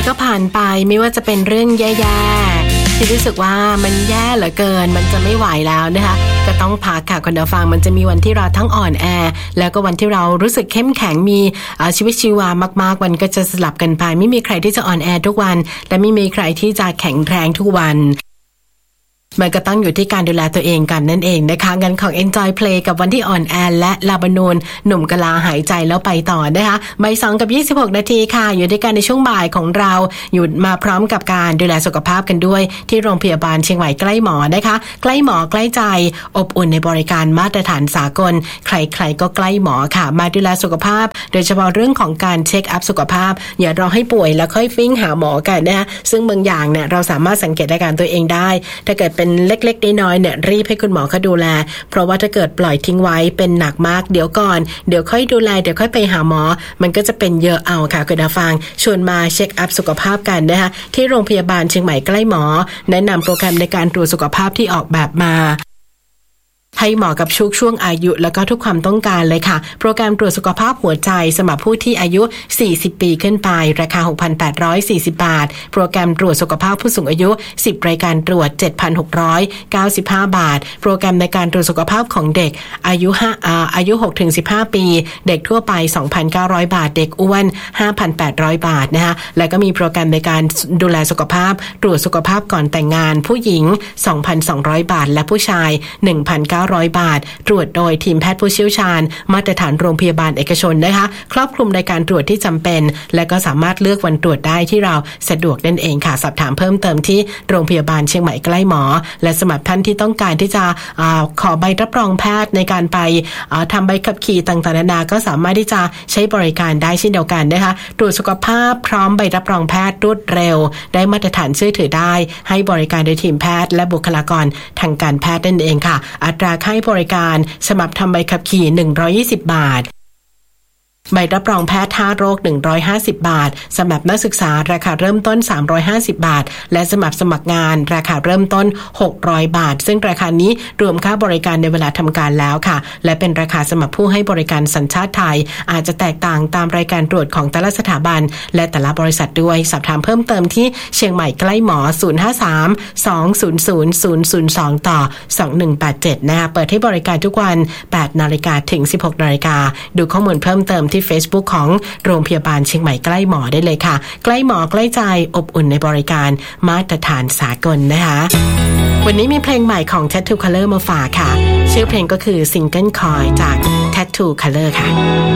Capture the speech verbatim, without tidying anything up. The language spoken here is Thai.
ก็ผ่านไปไม่ว่าจะเป็นเรื่องแย่ๆที่รู้สึกว่ามันแย่เหลือเกินมันจะไม่ไหวแล้วนะคะก็ต้องพักค่ะคุณผู้ฟังมันจะมีวันที่เราทั้งอ่อนแอแล้วก็วันที่เรารู้สึกเข้มแข็งมีชีวิตชีวามากๆวันก็จะสลับกันไปไม่มีใครที่จะอ่อนแอทุกวันและไม่มีใครที่จะแข็งแรงทุกวันมันก็ต้องอยู่ที่การดูแลตัวเองกันนั่นเองนะคะงั้นของ Enjoy Play กับวันที่อ่อนแอและลาบานูนหนุ่มกะลาหายใจแล้วไปต่อนะคะบ่ายสองกับยี่สิบหกนาทีค่ะอยู่ด้วยกันในช่วงบ่ายของเราอยู่มาพร้อมกับการดูแลสุขภาพกันด้วยที่โรงพยาบาลเชียงใหม่ใกล้หมอนะคะใกล้หมอใกล้ใจอบอุ่นในบริการมาตรฐานสากลใครๆก็ใกล้หมอค่ะมาดูแลสุขภาพโดยเฉพาะเรื่องของการเช็คอัพสุขภาพอย่ารอให้ป่วยแล้วค่อยฟิ้งหาหมอกันนะคะซึ่งบางอย่างเนี่ยเราสามารถสังเกตอาการตัวเองได้ถ้าเกิดเป็นเล็กๆน้อยๆเนี่ยรีบให้คุณหมอเขาดูแลเพราะว่าถ้าเกิดปล่อยทิ้งไว้เป็นหนักมากเดี๋ยวก่อนเดี๋ยวค่อยดูแลเดี๋ยวค่อยไปหาหมอมันก็จะเป็นเยอะเอาค่ะคุณผู้ฟังชวนมาเช็คอัพสุขภาพกันนะคะที่โรงพยาบาลเชียงใหม่ใกล้หมอแนะนำโปรแกรมในการตรวจสุขภาพที่ออกแบบมาให้เหมาะกับช่วงช่วงอายุแล้วก็ทุกความต้องการเลยค่ะโปรแกรมตรวจสุขภาพหัวใจสำหรับผู้ที่อายุสี่สิบปีขึ้นไปราคา หกพันแปดร้อยสี่สิบ บาทโปรแกรมตรวจสุขภาพผู้สูงอายุสิบรายการตรวจ เจ็ดพันหกร้อยเก้าสิบห้า บาทโปรแกรมในการตรวจสุขภาพของเด็กอายุห้าอ่าอายุ หกถึงสิบห้า ปีเด็กทั่วไป สองพันเก้าร้อย บาทเด็กอ้วน ห้าพันแปดร้อย บาทนะคะแล้วก็มีโปรแกรมในการดูแลสุขภาพตรวจสุขภาพก่อนแต่งงานผู้หญิง สองพันสองร้อย บาทและผู้ชาย หนึ่งพันเก้าร้อย บาทตรวจโดยทีมแพทย์ผู้เชี่ยวชาญมาตรฐานโรงพยาบาลเอกชนนะคะครอบคลุมในการตรวจที่จำเป็นและก็สามารถเลือกวันตรวจได้ที่เราสะดวกนั่นเองค่ะสอบถามเพิ่มเติมที่โรงพยาบาลเชียงใหม่ใกล้หมอและสำหรับท่านที่ต้องการที่จะอาขอใบรับรองแพทย์ในการไปทำใบขับขี่ต่างๆนานาก็สามารถที่จะใช้บริการได้เช่นเดียวกันนะคะตรวจสุขภาพพร้อมใบรับรองแพทย์รวดเร็วได้มาตรฐานเชื่อถือได้ให้บริการโดยทีมแพทย์และบุคลากรทางการแพทย์นั่นเองค่ะอัตราค่าให้บริการสำหรับทำใบขับขี่หนึ่งร้อยยี่สิบบาทใบรับรองแพทย์ห้าโรคหนึ่งร้อยห้าสิบบาทสำหรับนักศึกษาราคาเริ่มต้นสามร้อยห้าสิบบาทและสมัครสมัครงานราคาเริ่มต้นหกร้อยบาทซึ่งราคานี้รวมค่าบริการในเวลาทำการแล้วค่ะและเป็นราคาสำหรับผู้ให้บริการสัญชาติไทยอาจจะแตกต่างตามรายการตรวจของแต่ละสถาบันและแต่ละบริษัทด้วยสอบถามเพิ่มเติมที่เชียงใหม่ใกล้หมอศูนย์ ห้า สาม สอง ศูนย์ ศูนย์ ศูนย์ ศูนย์ สองต่อสองหนึ่งแปดเจ็ดนะคะเปิดให้บริการทุกวันแปดนาฬิกาถึงสิบหกนาฬิกาดูข้อมูลเพิ่มเติมที่ Facebook ของโรงพยาบาลเชียงใหม่ใกล้หมอได้เลยค่ะใกล้หมอใกล้ใจอบอุ่นในบริการมาตรฐานสากลนะคะวันนี้มีเพลงใหม่ของ Tattoo Color มาฝากค่ะชื่อเพลงก็คือ Single Coil จาก Tattoo Color ค่ะ